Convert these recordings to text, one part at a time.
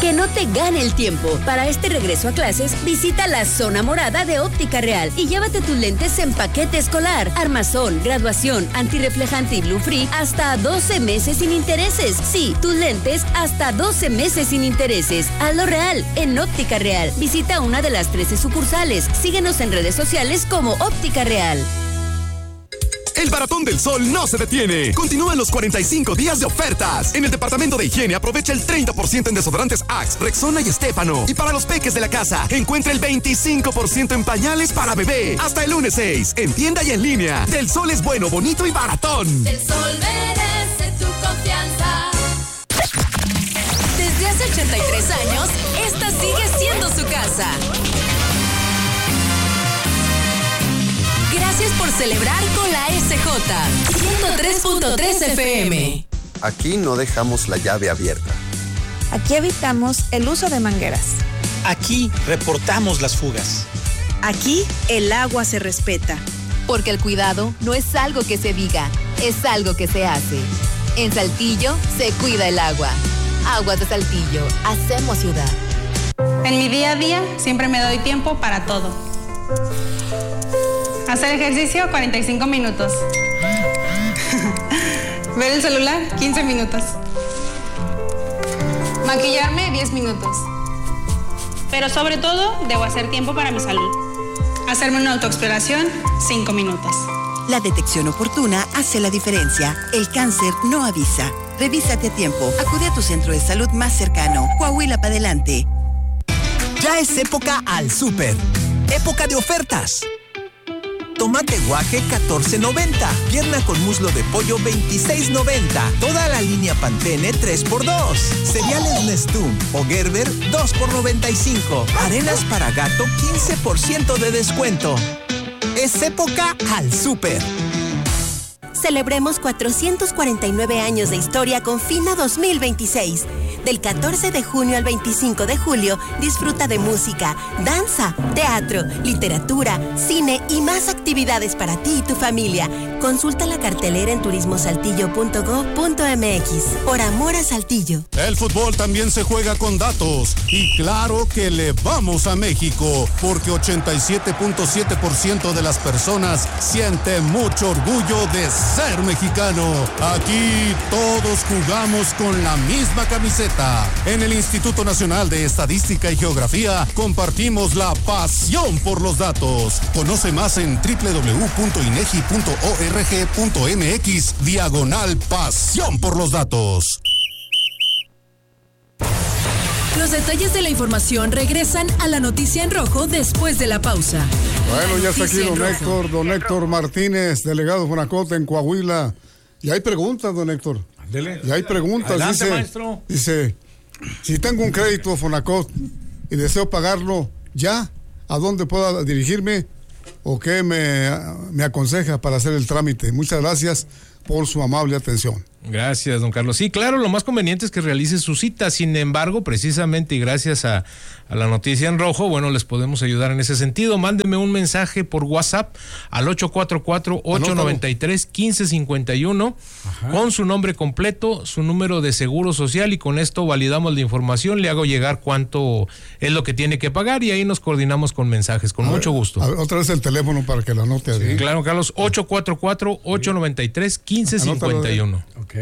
Que no te gane el tiempo. Para este regreso a clases, visita la zona morada de Óptica Real y llévate tus lentes en paquete escolar, armazón, graduación, antirreflejante y Blue Free hasta 12 meses sin intereses. Sí, tus lentes hasta 12 meses sin intereses. Hazlo real en Óptica Real. Visita una de las 13 sucursales. Síguenos en redes sociales como Óptica Real. El Baratón del Sol no se detiene. Continúan los 45 días de ofertas. En el departamento de higiene aprovecha el 30% en desodorantes Axe, Rexona y Estefano. Y para los peques de la casa, encuentra el 25% en pañales para bebé. Hasta el lunes 6, en tienda y en línea. Del Sol es bueno, bonito y baratón. El Sol merece tu confianza. Desde hace 83 años, esta sigue siendo su casa. Gracias por celebrar con la SJ 103.3 FM. Aquí no dejamos la llave abierta. Aquí evitamos el uso de mangueras. Aquí reportamos las fugas. Aquí el agua se respeta. Porque el cuidado no es algo que se diga, es algo que se hace. En Saltillo se cuida el agua. Aguas de Saltillo, hacemos ciudad. En mi día a día siempre me doy tiempo para todo. Hacer ejercicio 45 minutos. Ver el celular 15 minutos. Maquillarme 10 minutos. Pero sobre todo debo hacer tiempo para mi salud. Hacerme una autoexploración 5 minutos. La detección oportuna hace la diferencia. El cáncer no avisa. Revísate a tiempo. Acude a tu centro de salud más cercano. Coahuila para adelante. Ya es época al súper. Época de ofertas. Tomate guaje $14.90. Pierna con muslo de pollo $26.90. Toda la línea Pantene 3x2. Cereales Nestum o Gerber 2x95. Arenas para gato 15% de descuento. Es época al súper. Celebremos 449 años de historia con FINA 2026. Del 14 de junio al 25 de julio, disfruta de música, danza, teatro, literatura, cine y más actividades para ti y tu familia. Consulta la cartelera en turismosaltillo.gov.mx. Por amor a Saltillo. El fútbol también se juega con datos. Y claro que le vamos a México, porque 87.7% de las personas siente mucho orgullo de ser mexicano. Aquí todos jugamos con la misma camiseta. En el Instituto Nacional de Estadística y Geografía compartimos la pasión por los datos. Conoce más en www.inegi.org.mx/pasión por los datos. Los detalles de la información regresan a la noticia en rojo después de la pausa. Bueno, ya está aquí don Héctor Martínez, delegado Fonacot en Coahuila. Y hay preguntas, don Héctor. Dele. Y hay preguntas. Adelante, maestro. Dice, si tengo un crédito Fonacot y deseo pagarlo ya, ¿a dónde puedo dirigirme? ¿O qué me aconseja para hacer el trámite? Muchas gracias por su amable atención. Gracias, don Carlos. Sí, claro, lo más conveniente es que realice su cita. Sin embargo, precisamente y gracias a la noticia en rojo, bueno, les podemos ayudar en ese sentido. Mándeme un mensaje por WhatsApp al 844-893-1551 con su nombre completo, su número de seguro social, y con esto validamos la información, le hago llegar cuánto es lo que tiene que pagar y ahí nos coordinamos con mensajes, con mucho gusto. Otra vez el teléfono para que lo anote. Sí, claro, Carlos, 844-893-1551. Ok.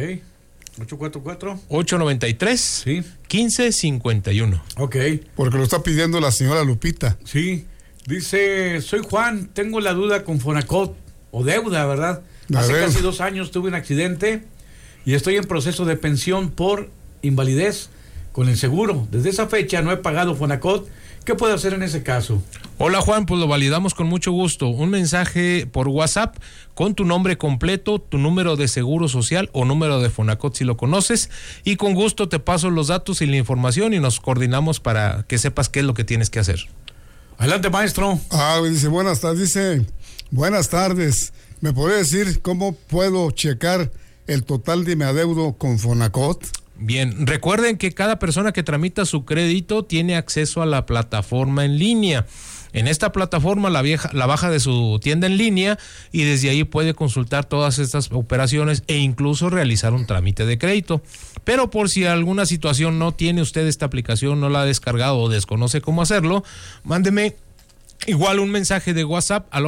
893 sí. 1551. Ok. Porque lo está pidiendo la señora Lupita. Sí. Dice, soy Juan, tengo la duda con Fonacot, o deuda, ¿verdad? Hace casi 2 años tuve un accidente y estoy en proceso de pensión por invalidez con el seguro. Desde esa fecha no he pagado Fonacot. ¿Qué puedo hacer en ese caso? Hola Juan, pues lo validamos con mucho gusto. Un mensaje por WhatsApp con tu nombre completo, tu número de seguro social o número de Fonacot si lo conoces, y con gusto te paso los datos y la información y nos coordinamos para que sepas qué es lo que tienes que hacer. Adelante, maestro. Dice, buenas tardes. ¿Me podría decir cómo puedo checar el total de mi adeudo con Fonacot? Bien, recuerden que cada persona que tramita su crédito tiene acceso a la plataforma en línea. En esta plataforma la baja de su tienda en línea y desde ahí puede consultar todas estas operaciones e incluso realizar un trámite de crédito. Pero por si alguna situación no tiene usted esta aplicación, no la ha descargado o desconoce cómo hacerlo, mándeme igual un mensaje de WhatsApp al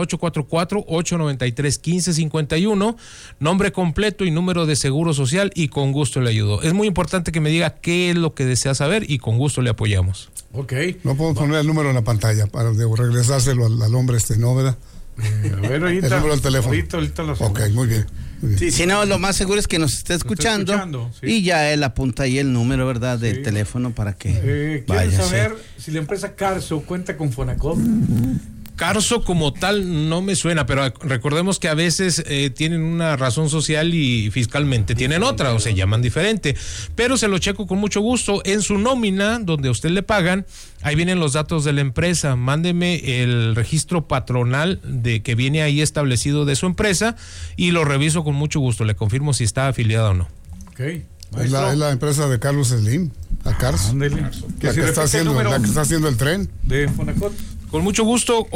844-893-1551, nombre completo y número de seguro social, y con gusto le ayudo. Es muy importante que me diga qué es lo que desea saber y con gusto le apoyamos. Ok. No puedo poner el número en la pantalla para regresárselo al hombre ¿no, verdad? A ver, ahorita. El número del teléfono. Ahorita lo Ok, muy bien. Sí, si no, lo más seguro es que nos esté escuchando, sí. Y ya él apunta ahí el número, ¿verdad?, del teléfono para que vaya. ¿Quieres saber si la empresa Carso cuenta con Fonacot? Carso como tal no me suena, pero recordemos que a veces tienen una razón social y fiscalmente tienen otra, o se llaman diferente, pero se lo checo con mucho gusto. En su nómina, donde a usted le pagan, ahí vienen los datos de la empresa. Mándeme el registro patronal de que viene ahí establecido de su empresa y lo reviso con mucho gusto, le confirmo si está afiliada o no. Okay. Es la empresa de Carlos Slim, la Cars, la que está haciendo el tren de Fonacot. Con mucho gusto,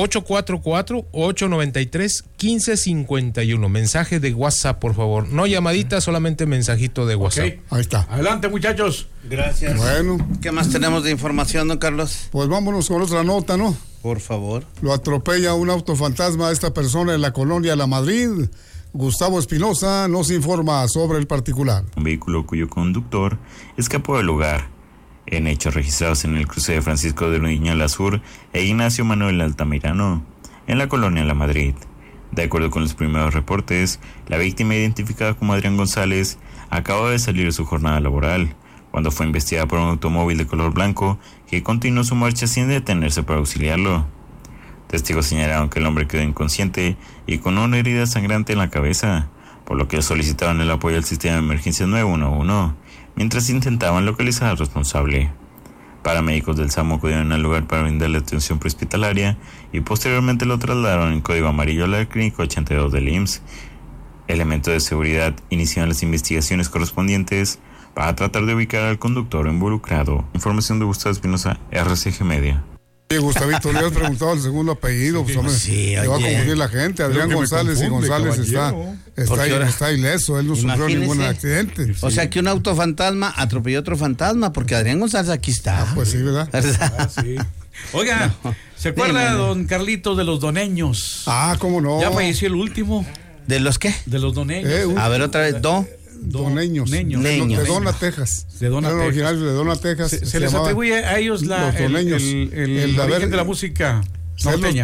844-893-1551. Mensaje de WhatsApp, por favor. No llamadita, solamente mensajito de WhatsApp. Okay. Ahí está. Adelante, muchachos. Gracias. Bueno. ¿Qué más tenemos de información, don Carlos? Pues vámonos con otra nota, ¿no? Por favor. Lo atropella un auto fantasma a esta persona en la colonia La Madrid. Gustavo Espinosa nos informa sobre el particular. Un vehículo cuyo conductor escapó del lugar. En hechos registrados en el cruce de Francisco de Uruñuela Sur e Ignacio Manuel Altamirano, en la colonia La Madrid. De acuerdo con los primeros reportes, la víctima, identificada como Adrián González, acababa de salir de su jornada laboral, cuando fue investigada por un automóvil de color blanco que continuó su marcha sin detenerse para auxiliarlo. Testigos señalaron que el hombre quedó inconsciente y con una herida sangrante en la cabeza, por lo que solicitaron el apoyo al sistema de emergencia 911, mientras intentaban localizar al responsable. Paramédicos del SAMU acudieron al lugar para brindarle atención prehospitalaria y posteriormente lo trasladaron en código amarillo a la clínica 82 del IMSS. Elementos de seguridad iniciaron las investigaciones correspondientes para tratar de ubicar al conductor involucrado. Información de Gustavo Espinosa, RCG Media. Sí, Gustavito, le has preguntado el segundo apellido, pues hombre, sí, le va a confundir la gente. Adrián González, y González está ileso, él no sufrió ningún accidente. O sea que un auto fantasma atropelló otro fantasma, porque Adrián González aquí está. Pues sí, ¿verdad? Sí. Oiga, ¿se acuerda don Carlitos de los Doneños? ¿Cómo no? Ya falleció el último. ¿De los qué? De los Doneños. A ver, otra vez, Doneños. De Dona, Texas. De Dona, Texas. Originarios de Dona, Texas. Se les atribuye a ellos el origen de la música norteña.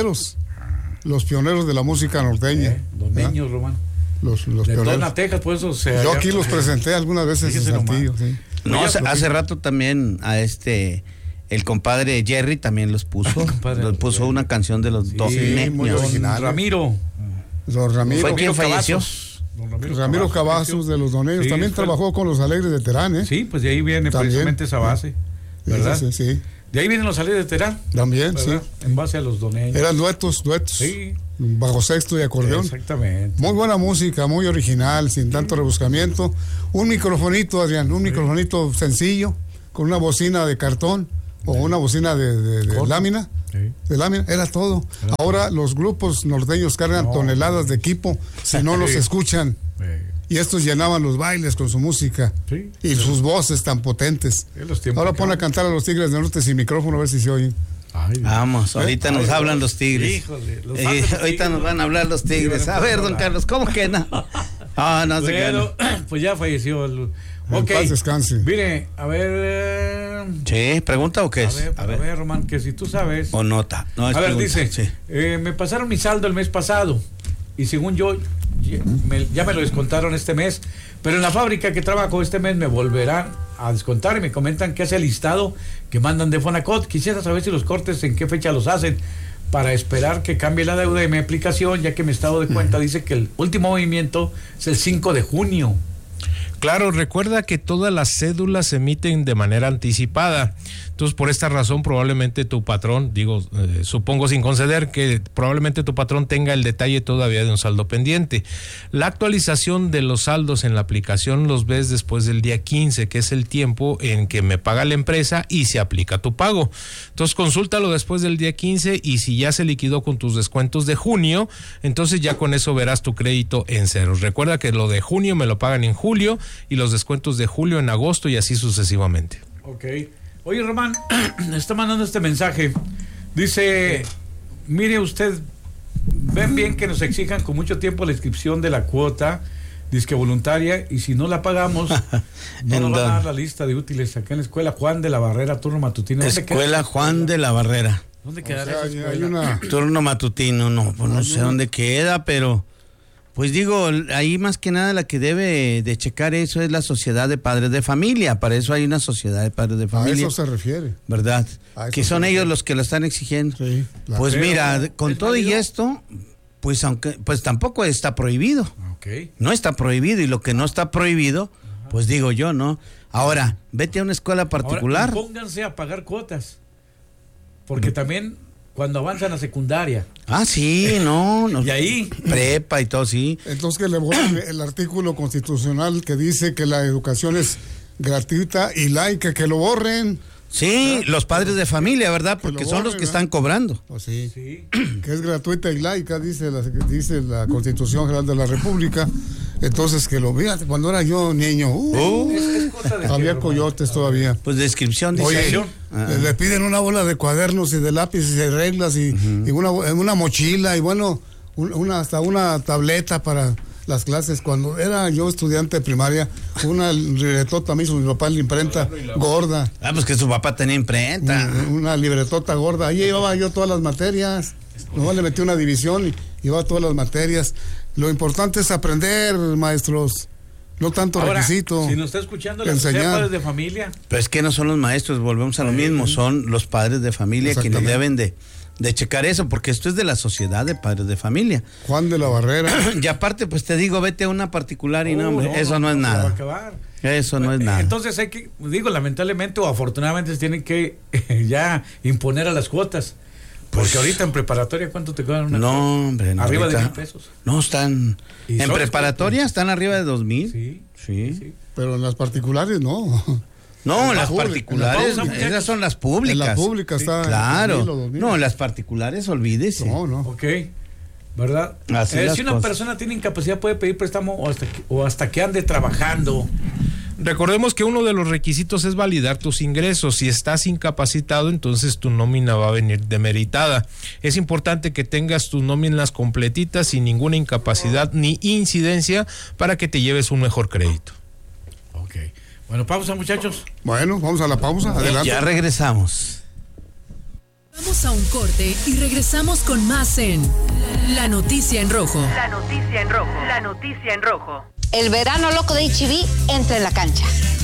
Los pioneros de la música norteña. Doneños, Román. Los de pioneros. Dona, Texas, por eso yo aquí los presenté algunas veces en Saltillo. Sí. No, hace rato también a el compadre Jerry también los puso. Puso una canción de los Doneños. Muy original. Ramiro. ¿Fue quien falleció? Ramiro Cavazos de los Doneños también trabajó con los Alegres de Terán, Sí, pues de ahí viene precisamente esa base, ¿verdad? Sí. De ahí vienen los Alegres de Terán. También, ¿verdad? sí. En base a los Doneños. Eran duetos. Sí. Bajo sexto y acordeón. Exactamente. Muy buena música, muy original, sin tanto rebuscamiento. Un microfonito, Adrián, microfonito sencillo, con una bocina de cartón o una bocina de lámina. De lámina, era todo. Ahora los grupos norteños cargan toneladas de equipo si no los escuchan. Y estos llenaban los bailes con su música y sus voces tan potentes. Ahora pon a cantar a los Tigres del Norte sin micrófono a ver si se oyen. Vamos, ahorita nos hablan los Tigres. Híjole, ahorita nos van a hablar los Tigres. A ver, don Carlos, ¿cómo que no? No se bueno, pues ya falleció el... Ok, paz descanse. Mire, a ver... Sí, ¿pregunta o qué es? A ver, Román, que si tú sabes... O nota. No, es a ver, pregunta. dice, me pasaron mi saldo el mes pasado y según yo, ya me lo descontaron este mes, pero en la fábrica que trabajo este mes me volverán a descontar y me comentan que hace el listado que mandan de Fonacot. Quisiera saber si los cortes en qué fecha los hacen para esperar que cambie la deuda de mi aplicación, ya que mi estado de cuenta dice que el último movimiento es el 5 de junio. Claro, recuerda que todas las cédulas se emiten de manera anticipada. Entonces, por esta razón, probablemente tu patrón, supongo sin conceder, que probablemente tu patrón tenga el detalle todavía de un saldo pendiente. La actualización de los saldos en la aplicación los ves después del día 15, que es el tiempo en que me paga la empresa y se aplica tu pago. Entonces, consúltalo después del día 15 y si ya se liquidó con tus descuentos de junio, entonces ya con eso verás tu crédito en ceros. Recuerda que lo de junio me lo pagan en julio y los descuentos de julio en agosto y así sucesivamente. Ok. Oye, Román, está mandando este mensaje. Dice, mire usted, ven bien que nos exijan con mucho tiempo la inscripción de la cuota disque voluntaria, y si no la pagamos no nos van a dar la lista de útiles acá en la escuela Juan de la Barrera, turno matutino. Escuela Juan de la Barrera. ¿Dónde quedará esa escuela? Hay una... Turno matutino, no, pues no sé dónde queda, pero pues digo, ahí más que nada la que debe de checar eso es la sociedad de padres de familia. Para eso hay una sociedad de padres de familia. A eso se refiere. ¿Verdad? Que son ellos los que lo están exigiendo. Sí, pues mira, con todo y esto, pues aunque, pues tampoco está prohibido. Okay. No está prohibido, y lo que no está prohibido, pues digo yo, ¿no? Ahora, vete a una escuela particular. Ahora, pónganse a pagar cuotas. Porque también cuando avanzan a secundaria. Ah, sí, no. Y ahí. Prepa y todo, sí. Entonces que le borren el artículo constitucional que dice que la educación es gratuita y laica, que lo borren. Sí, los padres de familia, ¿verdad? Porque son los que están cobrando. Pues sí. Que es gratuita y laica, dice la Constitución General de la República. Entonces que lo vean. Cuando era yo niño, había coyotes todavía. Pues descripción dice. Oye, le piden una bola de cuadernos y de lápices y de reglas y una mochila y bueno, hasta una tableta para las clases. Cuando era yo estudiante de primaria, una libretota me hizo mi papá en la imprenta gorda. Ah, pues que su papá tenía imprenta. Una libretota gorda. Ahí llevaba yo todas las materias. Luego le metí una división y llevaba todas las materias. Lo importante es aprender, maestros. No tanto requisito. Si nos está escuchando la sociedad de padres de familia. Pero es que no son los maestros, volvemos a lo mismo, son los padres de familia quienes deben de checar eso, porque esto es de la sociedad de padres de familia. Juan de la Barrera. Y aparte, pues te digo, vete a una particular y eso no es nada. Eso no es nada. Entonces hay que, lamentablemente o afortunadamente se tienen que ya imponer a las cuotas. Porque ahorita en preparatoria, ¿cuánto te cobran una cuota? Hombre, no. Arriba de $1,000. No, están. En preparatoria están arriba de 2,000. Sí. Pero en las particulares no. No, en las particulares, esas son las públicas. En la pública está. Claro. No, en las particulares, olvídese. No. Ok. ¿Verdad? Si una persona tiene incapacidad, puede pedir préstamo o hasta que ande trabajando. Recordemos que uno de los requisitos es validar tus ingresos. Si estás incapacitado, entonces tu nómina va a venir demeritada. Es importante que tengas tus nóminas completitas sin ninguna incapacidad ni incidencia para que te lleves un mejor crédito. Ok. Bueno, pausa, muchachos. Bueno, vamos a la pausa. Adelante. Ya regresamos. Vamos a un corte y regresamos con más en La Noticia en Rojo. La Noticia en Rojo. La Noticia en Rojo. El verano loco de HB entra en la cancha.